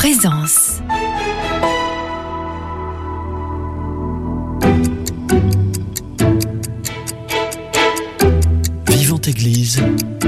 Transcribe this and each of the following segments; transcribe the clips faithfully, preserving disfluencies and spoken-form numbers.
Présence. Vivante Église,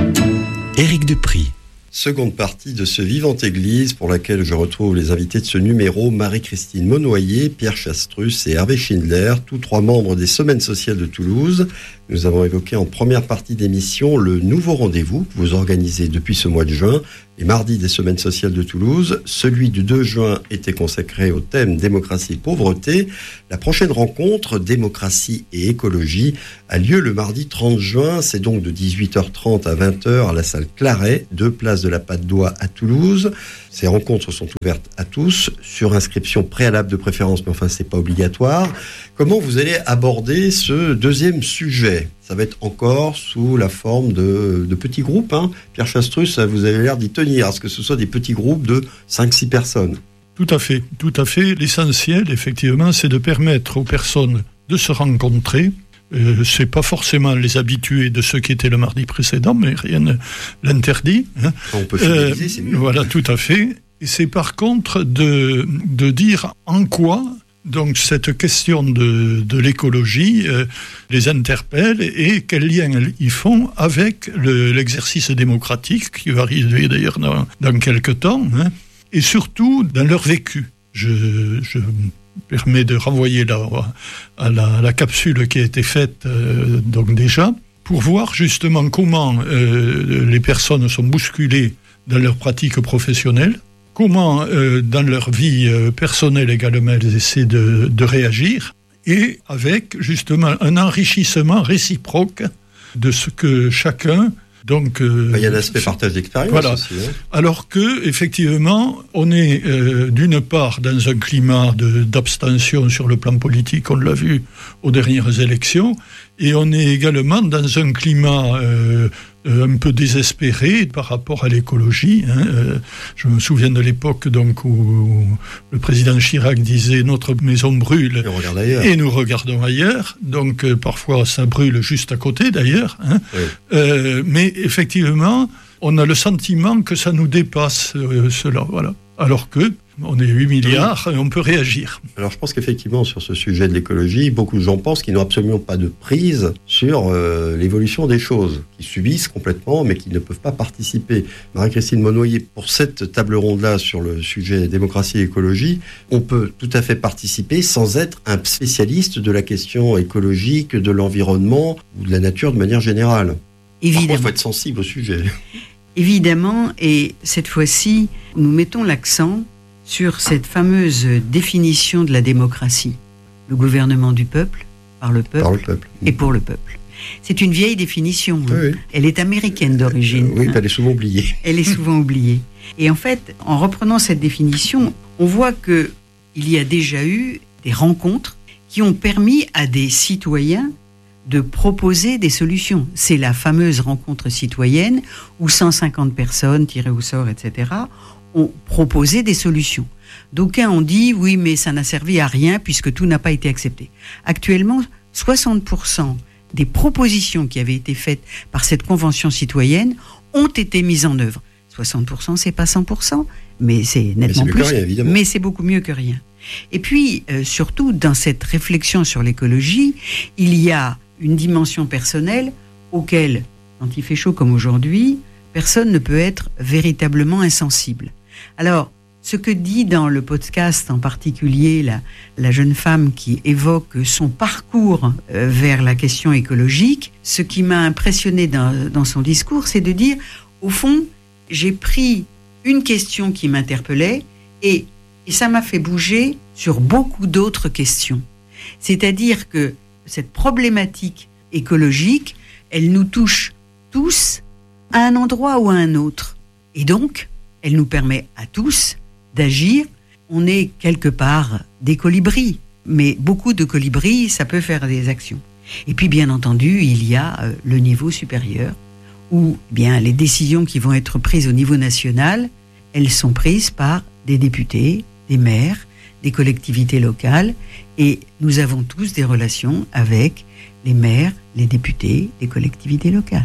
Éric Dupry. Seconde partie de ce Vivante Église pour laquelle je retrouve les invités de ce numéro, Marie-Christine Monnoyer, Pierre Chastrus et Hervé Schindler, tous trois membres des Semaines sociales de Toulouse. Nous avons évoqué en première partie d'émission le nouveau rendez-vous que vous organisez depuis ce mois de juin, les mardis des Semaines sociales de Toulouse. Celui du deux juin était consacré au thème démocratie et pauvreté. La prochaine rencontre, démocratie et écologie, a lieu le mardi trente juin. C'est donc de dix-huit heures trente à vingt heures à la salle Claret, deux places de la Patte d'Oie à Toulouse. Ces rencontres sont ouvertes à tous, sur inscription préalable de préférence, mais enfin c'est pas obligatoire. Comment vous allez aborder ce deuxième sujet ? Ça va être encore sous la forme de, de petits groupes. Hein. Pierre Chastrus, vous avez l'air d'y tenir, à ce que ce soit des petits groupes de cinq six personnes. Tout à fait, tout à fait. L'essentiel, effectivement, c'est de permettre aux personnes de se rencontrer. Euh, c'est pas forcément les habitués de ceux qui étaient le mardi précédent, mais rien ne l'interdit. Hein. On peut fidéliser, euh, c'est mieux. Voilà, tout à fait. Et c'est par contre de, de dire en quoi donc cette question de, de l'écologie euh, les interpelle et quel lien ils font avec le, l'exercice démocratique qui va arriver d'ailleurs dans, dans quelques temps, hein, et surtout dans leur vécu. Je, je me permets de renvoyer là, à, la, à la capsule qui a été faite euh, donc déjà pour voir justement comment euh, les personnes sont bousculées dans leur pratique professionnelle. Comment, euh, dans leur vie euh, personnelle également, elles essaient de, de réagir, et avec justement un enrichissement réciproque de ce que chacun. Donc, euh, il y a l'aspect partage d'expérience voilà. aussi. Hein. Alors que, effectivement, on est euh, d'une part dans un climat de, d'abstention sur le plan politique, on l'a vu aux dernières élections, et on est également dans un climat euh, un peu désespéré par rapport à l'écologie. Hein. Euh, je me souviens de l'époque donc, où le président Chirac disait « Notre maison brûle et, et nous regardons ailleurs ». Donc euh, parfois ça brûle juste à côté d'ailleurs. Hein. Oui. Euh, mais effectivement, on a le sentiment que ça nous dépasse euh, cela. Voilà. Alors que on est huit milliards et on peut réagir. Alors je pense qu'effectivement sur ce sujet de l'écologie, beaucoup de gens pensent qu'ils n'ont absolument pas de prise sur euh, l'évolution des choses, qui subissent complètement mais qui ne peuvent pas participer. Marie-Christine Monnoyer, pour cette table ronde-là sur le sujet démocratie et écologie, on peut tout à fait participer sans être un spécialiste de la question écologique, de l'environnement ou de la nature de manière générale. Évidemment. Par contre, il faut être sensible au sujet. Évidemment, et cette fois-ci, nous mettons l'accent sur cette fameuse définition de la démocratie. Le gouvernement du peuple, par le peuple, par le peuple. et pour le peuple. C'est une vieille définition. Oui, hein. oui. Elle est américaine d'origine. Euh, oui, hein. elle est souvent oubliée. Elle est souvent oubliée. Et en fait, en reprenant cette définition, on voit qu'il y a déjà eu des rencontres qui ont permis à des citoyens de proposer des solutions. C'est la fameuse rencontre citoyenne où cent cinquante personnes tirées au sort, et cetera, ont proposé des solutions. D'aucuns ont dit, oui, mais ça n'a servi à rien puisque tout n'a pas été accepté. Actuellement, soixante pour cent des propositions qui avaient été faites par cette convention citoyenne ont été mises en œuvre. soixante pour cent, c'est pas cent pour cent, mais c'est nettement mais c'est plus. Rien, évidemment. Mais c'est beaucoup mieux que rien. Et puis, euh, surtout, dans cette réflexion sur l'écologie, il y a une dimension personnelle auquel, quand il fait chaud comme aujourd'hui, personne ne peut être véritablement insensible. Alors, ce que dit dans le podcast en particulier la, la jeune femme qui évoque son parcours euh, vers la question écologique, ce qui m'a impressionné dans, dans son discours, c'est de dire, au fond, j'ai pris une question qui m'interpellait et, et ça m'a fait bouger sur beaucoup d'autres questions. C'est-à-dire que cette problématique écologique, elle nous touche tous à un endroit ou à un autre. Et donc, elle nous permet à tous d'agir. On est quelque part des colibris, mais beaucoup de colibris, ça peut faire des actions. Et puis, bien entendu, il y a euh, le niveau supérieur, où eh bien, les décisions qui vont être prises au niveau national, elles sont prises par des députés, des maires, des collectivités locales, et nous avons tous des relations avec les maires, les députés, les collectivités locales.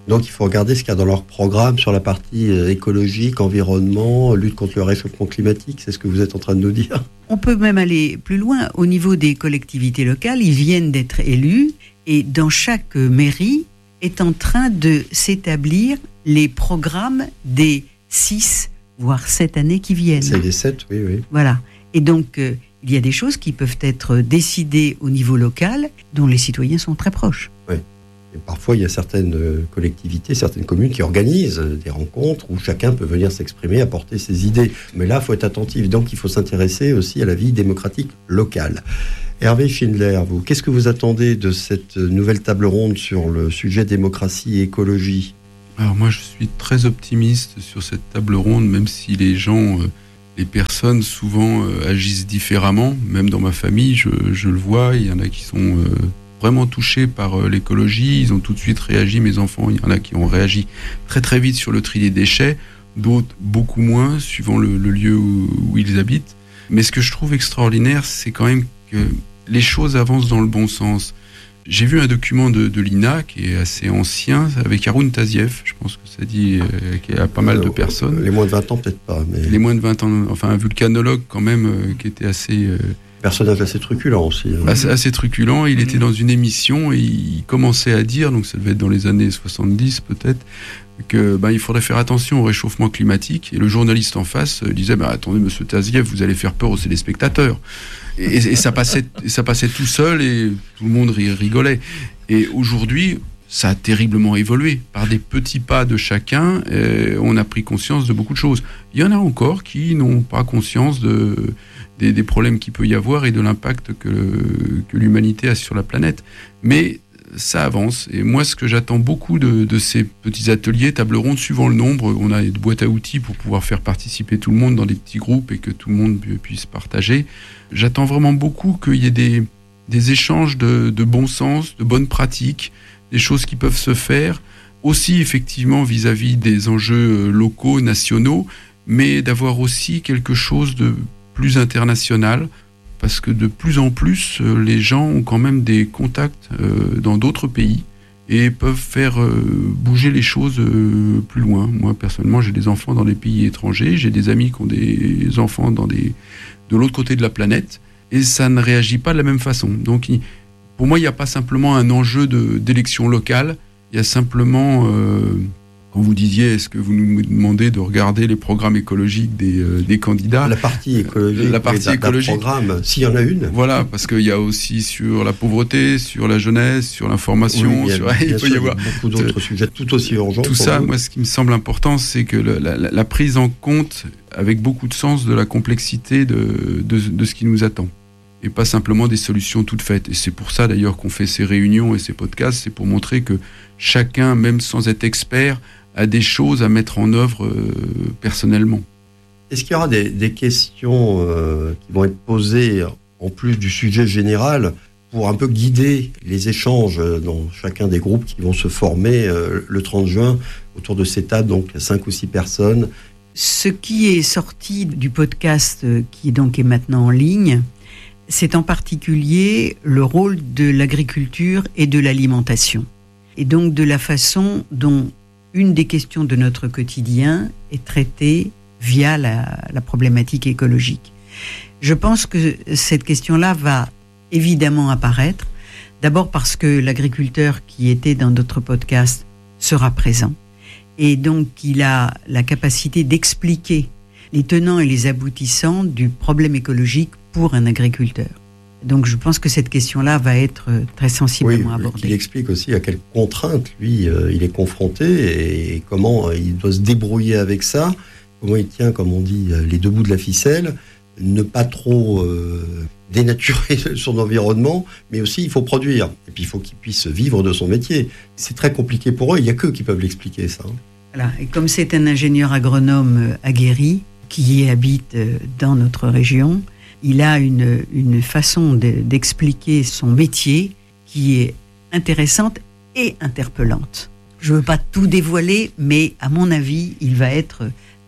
Donc il faut regarder ce qu'il y a dans leur programme sur la partie écologique, environnement, lutte contre le réchauffement climatique, c'est ce que vous êtes en train de nous dire. On peut même aller plus loin. Au niveau des collectivités locales, ils viennent d'être élus et dans chaque mairie est en train de s'établir les programmes des six, voire sept années qui viennent. C'est les sept, oui, oui. Voilà. Et donc, euh, il y a des choses qui peuvent être décidées au niveau local, dont les citoyens sont très proches. Oui. Et parfois, il y a certaines collectivités, certaines communes qui organisent des rencontres où chacun peut venir s'exprimer, apporter ses idées. Mais là, il faut être attentif. Donc, il faut s'intéresser aussi à la vie démocratique locale. Hervé Schindler, vous, qu'est-ce que vous attendez de cette nouvelle table ronde sur le sujet démocratie et écologie ? Alors moi, je suis très optimiste sur cette table ronde, même si les gens, euh, les personnes souvent euh, agissent différemment. Même dans ma famille, je, je le vois, il y en a qui sont... Euh, vraiment touchés par euh, l'écologie, ils ont tout de suite réagi, mes enfants, il y en a qui ont réagi très très vite sur le tri des déchets, d'autres beaucoup moins, suivant le, le lieu où, où ils habitent. Mais ce que je trouve extraordinaire, c'est quand même que les choses avancent dans le bon sens. J'ai vu un document de, de l'I N A qui est assez ancien, avec Haroun Tazieff, je pense que ça dit euh, qu'il y a pas mal de personnes. Les moins de vingt ans peut-être pas. Mais... Les moins de vingt ans, enfin un vulcanologue quand même, euh, qui était assez... Euh, personnage assez truculent aussi. Hein. Assez, assez truculent. Il mmh. était dans une émission et il commençait à dire, donc ça devait être dans les années soixante-dix peut-être, que ben, il faudrait faire attention au réchauffement climatique. Et le journaliste en face disait ben, attendez, monsieur Tazieff, vous allez faire peur aux téléspectateurs. Et, et, et ça, passait, ça passait tout seul et tout le monde rigolait. Et aujourd'hui, ça a terriblement évolué. Par des petits pas de chacun, euh, on a pris conscience de beaucoup de choses. Il y en a encore qui n'ont pas conscience de... Des, des problèmes qu'il peut y avoir et de l'impact que, que l'humanité a sur la planète. Mais ça avance. Et moi, ce que j'attends beaucoup de, de ces petits ateliers, tables rondes, suivant le nombre, on a des boîtes à outils pour pouvoir faire participer tout le monde dans des petits groupes et que tout le monde puisse partager. J'attends vraiment beaucoup qu'il y ait des, des échanges de, de bon sens, de bonnes pratiques, des choses qui peuvent se faire, aussi effectivement vis-à-vis des enjeux locaux, nationaux, mais d'avoir aussi quelque chose de plus international, parce que de plus en plus, euh, les gens ont quand même des contacts euh, dans d'autres pays et peuvent faire euh, bouger les choses euh, plus loin. Moi, personnellement, j'ai des enfants dans des pays étrangers, j'ai des amis qui ont des enfants dans des, de l'autre côté de la planète, et ça ne réagit pas de la même façon. Donc, il, pour moi, il n'y a pas simplement un enjeu de, d'élection locale, il y a simplement... Euh, Quand vous disiez, est-ce que vous nous demandez de regarder les programmes écologiques des, euh, des candidats ? La partie écologique, la partie oui, écologique. Programme, s'il y en a une. Voilà, parce qu'il y a aussi sur la pauvreté, sur la jeunesse, sur l'information, oui, il, y a, sur... bien il peut sûr, y avoir beaucoup d'autres euh, sujets tout aussi urgents. Tout ça, vous. Moi, ce qui me semble important, c'est que le, la, la prise en compte, avec beaucoup de sens, de la complexité de, de, de ce qui nous attend. Et pas simplement des solutions toutes faites. Et c'est pour ça, d'ailleurs, qu'on fait ces réunions et ces podcasts, c'est pour montrer que chacun, même sans être expert, a des choses à mettre en œuvre euh, personnellement. Est-ce qu'il y aura des, des questions euh, qui vont être posées en plus du sujet général pour un peu guider les échanges dans chacun des groupes qui vont se former euh, le trente juin autour de ces tables, donc cinq ou six personnes? Ce qui est sorti du podcast qui donc est maintenant en ligne, c'est en particulier le rôle de l'agriculture et de l'alimentation. Et donc de la façon dont une des questions de notre quotidien est traitée via la, la problématique écologique. Je pense que cette question-là va évidemment apparaître, d'abord parce que l'agriculteur qui était dans notre podcast sera présent, et donc il a la capacité d'expliquer les tenants et les aboutissants du problème écologique pour un agriculteur. Donc je pense que cette question-là va être très sensiblement oui, abordée. Il explique aussi à quelles contraintes, lui, euh, il est confronté et comment euh, il doit se débrouiller avec ça, comment il tient, comme on dit, les deux bouts de la ficelle, ne pas trop euh, dénaturer son environnement, mais aussi il faut produire. Et puis il faut qu'il puisse vivre de son métier. C'est très compliqué pour eux, il n'y a qu'eux qui peuvent l'expliquer, ça. Voilà. Et comme c'est un ingénieur agronome aguerri qui habite dans notre région, il a une, une façon de, d'expliquer son métier qui est intéressante et interpellante. Je ne veux pas tout dévoiler, mais à mon avis, il va être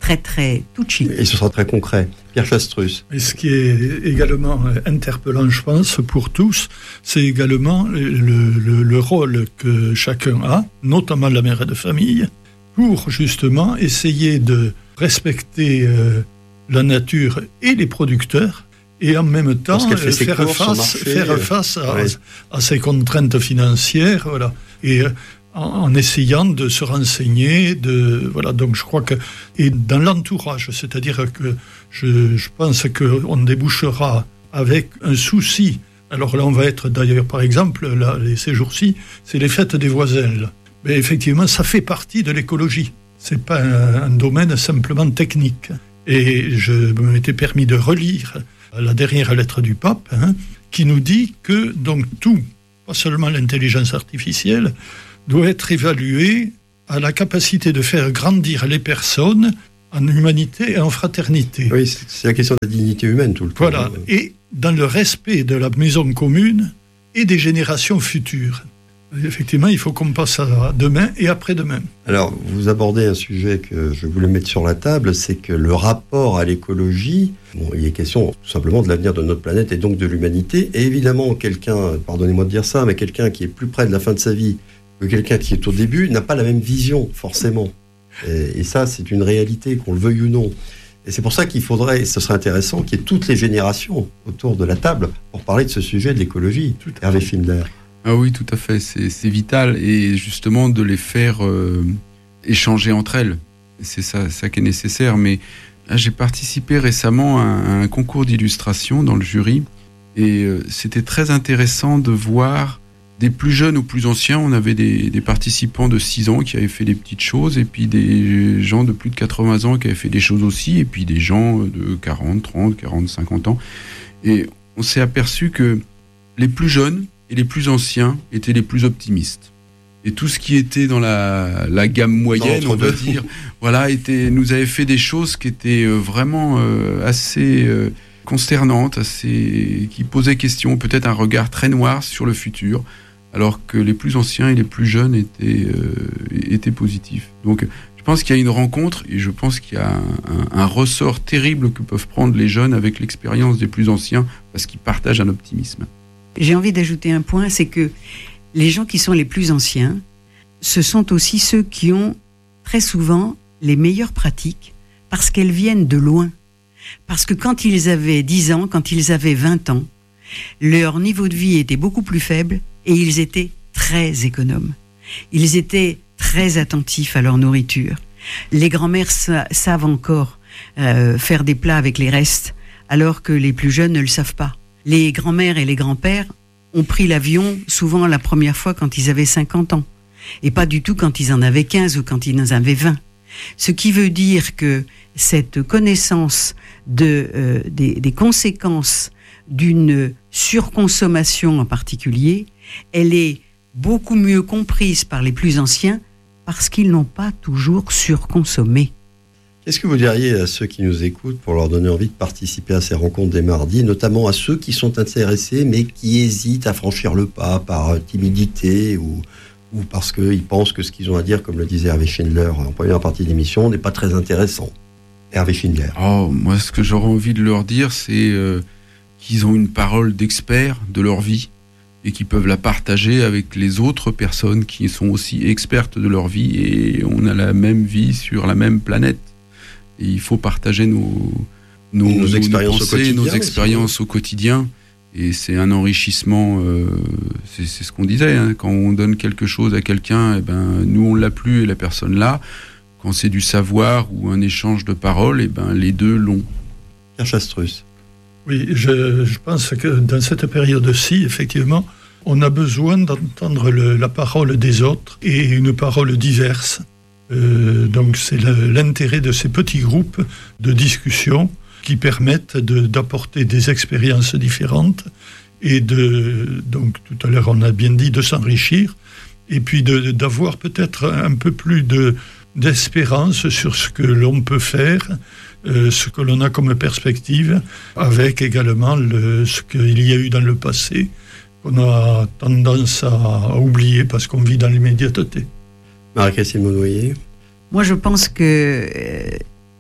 très très touchy. Et ce sera très concret. Pierre Chastrus. Et ce qui est également interpellant, je pense, pour tous, c'est également le, le, le rôle que chacun a, notamment la mère de famille, pour justement essayer de respecter euh, la nature et les producteurs, et en même temps faire courses, face, marché, faire euh, face à, ouais. à ces contraintes financières, voilà. Et euh, en essayant de se renseigner, de voilà. Donc je crois que et dans l'entourage, c'est-à-dire que je, je pense qu'on débouchera avec un souci. Alors là, on va être d'ailleurs, par exemple, là, ces jours-ci, c'est les fêtes des voisins. Là. Mais effectivement, ça fait partie de l'écologie. C'est pas un, un domaine simplement technique. Et je m'étais permis de relire la dernière lettre du pape, hein, qui nous dit que donc tout, pas seulement l'intelligence artificielle, doit être évalué à la capacité de faire grandir les personnes en humanité et en fraternité. Oui, c'est la question de la dignité humaine tout le temps. Voilà, et dans le respect de la maison commune et des générations futures. Effectivement, il faut qu'on passe à demain et après-demain. Alors, vous abordez un sujet que je voulais mettre sur la table, c'est que le rapport à l'écologie, bon, il est question tout simplement de l'avenir de notre planète et donc de l'humanité. Et évidemment, quelqu'un, pardonnez-moi de dire ça, mais quelqu'un qui est plus près de la fin de sa vie que quelqu'un qui est au début n'a pas la même vision, forcément. Et, et ça, c'est une réalité, qu'on le veuille ou non. Et c'est pour ça qu'il faudrait, et ce serait intéressant, qu'il y ait toutes les générations autour de la table pour parler de ce sujet de l'écologie. Hervé Schindler. Ah oui, tout à fait, c'est, c'est vital, et justement de les faire euh, échanger entre elles. C'est ça, ça qui est nécessaire. Mais là, j'ai participé récemment à un, à un concours d'illustration dans le jury, et euh, c'était très intéressant de voir des plus jeunes aux plus anciens. On avait des, des participants de six ans qui avaient fait des petites choses, et puis des gens de plus de quatre-vingts ans qui avaient fait des choses aussi, et puis des gens de quarante, trente, quarante, cinquante ans. Et on s'est aperçu que les plus jeunes et les plus anciens étaient les plus optimistes. Et tout ce qui était dans la, la gamme moyenne, on va dire, voilà, était, nous avait fait des choses qui étaient vraiment euh, assez euh, consternantes, assez, qui posaient question, peut-être un regard très noir sur le futur, alors que les plus anciens et les plus jeunes étaient, euh, étaient positifs. Donc, je pense qu'il y a une rencontre, et je pense qu'il y a un, un, un ressort terrible que peuvent prendre les jeunes avec l'expérience des plus anciens, parce qu'ils partagent un optimisme. J'ai envie d'ajouter un point, c'est que les gens qui sont les plus anciens, ce sont aussi ceux qui ont très souvent les meilleures pratiques, parce qu'elles viennent de loin. Parce que quand ils avaient dix ans, quand ils avaient vingt ans, leur niveau de vie était beaucoup plus faible et ils étaient très économes. Ils étaient très attentifs à leur nourriture. Les grands-mères sa- savent encore euh, faire des plats avec les restes, alors que les plus jeunes ne le savent pas. Les grands-mères et les grands-pères ont pris l'avion souvent la première fois quand ils avaient cinquante ans, et pas du tout quand ils en avaient quinze ou quand ils en avaient vingt. Ce qui veut dire que cette connaissance de, euh, des, des conséquences d'une surconsommation en particulier, elle est beaucoup mieux comprise par les plus anciens parce qu'ils n'ont pas toujours surconsommé. Qu'est-ce que vous diriez à ceux qui nous écoutent pour leur donner envie de participer à ces rencontres des mardis, notamment à ceux qui sont intéressés mais qui hésitent à franchir le pas par timidité ou, ou parce qu'ils pensent que ce qu'ils ont à dire, comme le disait Hervé Schindler en première partie d'émission, n'est pas très intéressant. Hervé Schindler. Oh, moi, ce que j'aurais envie de leur dire, c'est euh, qu'ils ont une parole d'experts de leur vie et qu'ils peuvent la partager avec les autres personnes qui sont aussi expertes de leur vie, et on a la même vie sur la même planète. Et il faut partager nos, nos, nos, nos expériences, nos pensées, au, quotidien, nos expériences au quotidien. Et c'est un enrichissement, euh, c'est, c'est ce qu'on disait, hein, quand on donne quelque chose à quelqu'un, eh ben, nous on l'a plus et la personne l'a. Quand c'est du savoir ou un échange de paroles, eh ben, les deux l'ont. Pierre Chastrus. Oui, je, je pense que dans cette période-ci, effectivement, on a besoin d'entendre le, la parole des autres et une parole diverse. Euh, donc c'est le, l'intérêt de ces petits groupes de discussion qui permettent de, d'apporter des expériences différentes et de, donc tout à l'heure on a bien dit, de s'enrichir et puis de, d'avoir peut-être un peu plus de, d'espérance sur ce que l'on peut faire, euh, ce que l'on a comme perspective, avec également le, ce qu'il y a eu dans le passé qu'on a tendance à oublier parce qu'on vit dans l'immédiateté. Marie-Christine Monnoyer. Moi, je pense que euh,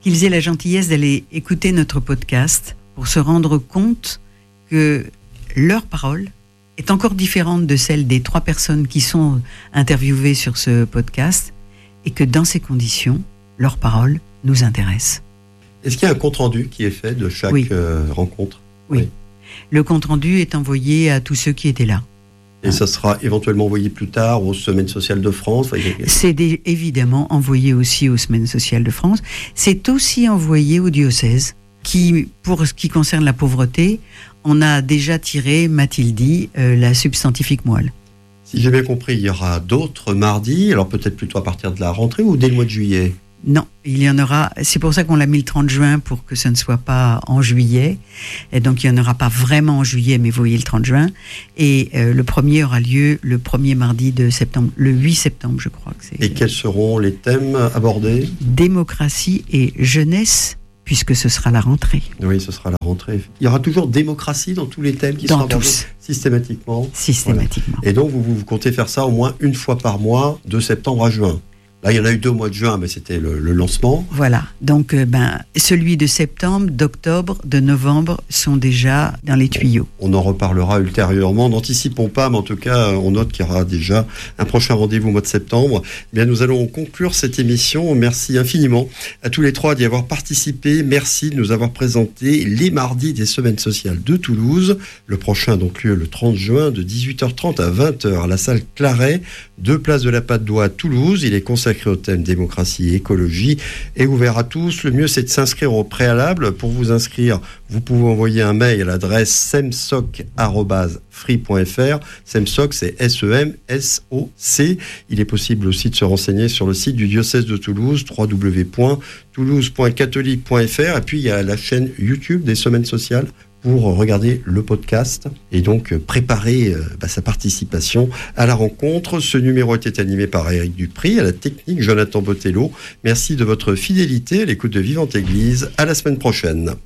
qu'ils aient la gentillesse d'aller écouter notre podcast pour se rendre compte que leur parole est encore différente de celle des trois personnes qui sont interviewées sur ce podcast et que dans ces conditions, leur parole nous intéresse. Est-ce qu'il y a un compte-rendu qui est fait de chaque oui. euh, rencontre ? Oui. oui. Le compte-rendu est envoyé à tous ceux qui étaient là. Et ça sera éventuellement envoyé plus tard aux Semaines sociales de France. C'est des, évidemment envoyé aussi aux Semaines sociales de France. C'est aussi envoyé au diocèse qui, pour ce qui concerne la pauvreté, on a déjà tiré, m'a-t-il dit, euh, la substantifique moelle. Si j'ai bien compris, il y aura d'autres mardis, alors peut-être plutôt à partir de la rentrée ou dès le mois de juillet ? Non, il y en aura, c'est pour ça qu'on l'a mis le trente juin pour que ce ne soit pas en juillet. Et donc il n'y en aura pas vraiment en juillet, mais vous voyez le trente juin. Et euh, le premier aura lieu le premier mardi de septembre, le huit septembre je crois. Que c'est. Et quels seront les thèmes abordés ? Démocratie et jeunesse, puisque ce sera la rentrée. Oui, ce sera la rentrée. Il y aura toujours démocratie dans tous les thèmes qui dans seront abordés tous. Systématiquement. Systématiquement. Voilà. Et donc vous, vous comptez faire ça au moins une fois par mois, de septembre à juin. Là, il y en a eu deux au mois de juin, mais c'était le, le lancement. Voilà. Donc, euh, ben, celui de septembre, d'octobre, de novembre sont déjà dans les tuyaux. On en reparlera ultérieurement. N'anticipons pas, mais en tout cas, on note qu'il y aura déjà un prochain rendez-vous au mois de septembre. Eh bien, nous allons conclure cette émission. Merci infiniment à tous les trois d'y avoir participé. Merci de nous avoir présenté les mardis des Semaines sociales de Toulouse. Le prochain, donc, lieu le trente juin, de dix-huit heures trente à vingt heures, à la salle Claret, deux places de la Patte d'Oie à Toulouse. Il est consacré au thème démocratie et écologie et ouvert à tous. Le mieux, c'est de s'inscrire au préalable. Pour vous inscrire, vous pouvez envoyer un mail à l'adresse semsoc arobase free point f r. Semsoc, c'est S E M S O C. Il est possible aussi de se renseigner sur le site du diocèse de Toulouse, w w w point toulouse point catholique point f r. Et puis, il y a la chaîne YouTube des Semaines sociales pour regarder le podcast et donc préparer euh, bah, sa participation à la rencontre. Ce numéro était animé par Éric Dupry, à la technique Jonathan Botello. Merci de votre fidélité à l'écoute de Vivante Église. À la semaine prochaine.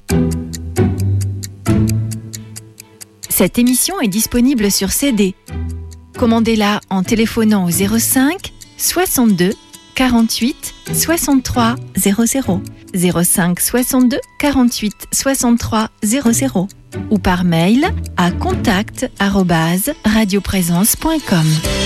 Cette émission est disponible sur C D. Commandez-la en téléphonant au zéro cinq soixante-deux quarante-huit soixante-trois zéro zéro. zéro cinq soixante-deux quarante-huit soixante-trois zéro zéro ou par mail à contact arobase radioprésence point com.